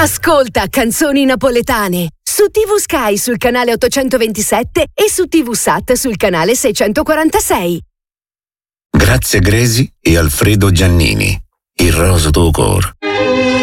Ascolta Canzoni Napoletane su TV Sky sul canale 827 e su TV Sat sul canale 646. Grazie Gresi e Alfredo Giannini. Il rosa tuo cor.